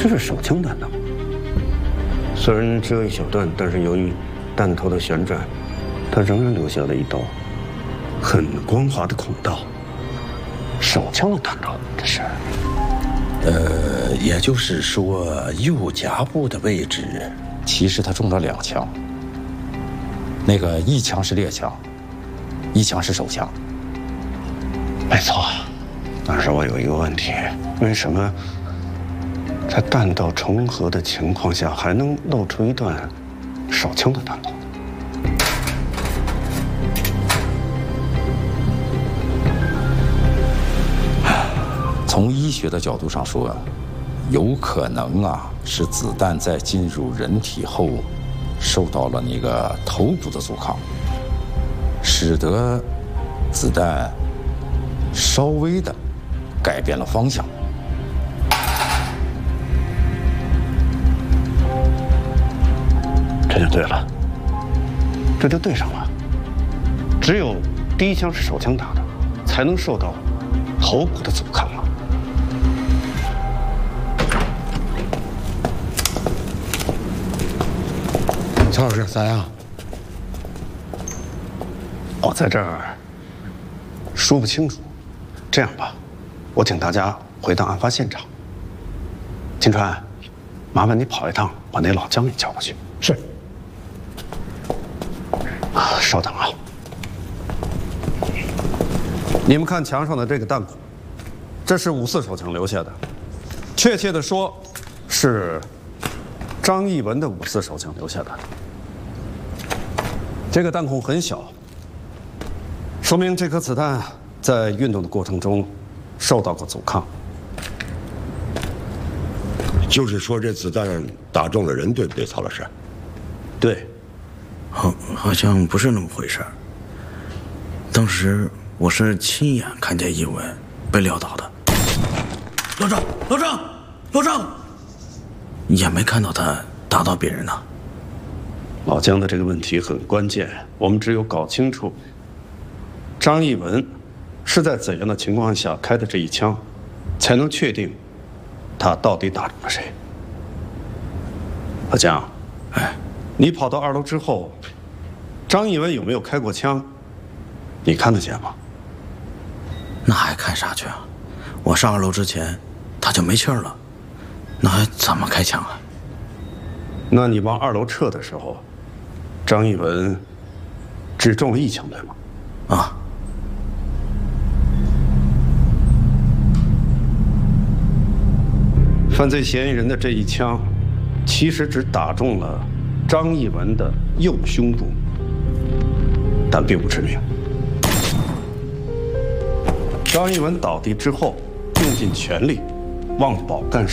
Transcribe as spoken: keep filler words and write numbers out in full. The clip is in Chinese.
这是手枪弹道，虽然只有一小段，但是由于弹头的旋转，它仍然留下了一道很光滑的孔道。手枪的弹道，这是。 呃，也就是说，右颊部的位置，其实他中了两枪。那个一枪是猎枪，一枪是手枪。 没错，但是我有一个问题，为什么在弹道重合的情况下，还能露出一段手枪的弹道？ 从医学的角度上说，有可能啊是子弹在进入人体后，受到了那个头部的阻抗，使得子弹稍微的改变了方向。 这就对了，这就对上了。只有第一枪是手枪打的，才能受到头部的阻抗啊。 曹老师，咋样？ 我在这儿说不清楚。这样吧，我请大家回到案发现场。金川，麻烦你跑一趟，把那老姜给叫过去。 是。 啊，稍等啊。你们看墙上的这个弹孔，这是五四手枪留下的，确切的说，是张艺文的五四手枪留下的。这个弹孔很小，说明这颗子弹在运动的过程中受到过阻抗。 就是说，这子弹打中了人，对不对，曹老师？ 对。 好，好像不是那么回事儿。当时我是亲眼看见一文被撂倒的。老张，老张，老张，也没看到他打到别人呢。 老姜的这个问题很关键，我们只有搞清楚张艺文是在怎样的情况下开的这一枪，才能确定他到底打中了谁。老姜，哎，你跑到二楼之后，张艺文有没有开过枪？你看得见吗？ 那还看啥去啊？我上二楼之前他就没气儿了，那还怎么开枪啊？ 那你往二楼撤的时候，张艺文只中了一枪，对吗？ 啊。 犯罪嫌疑人的这一枪，其实只打中了张艺文的右胸部，但并不致命。张艺文倒地之后，用尽全力往保干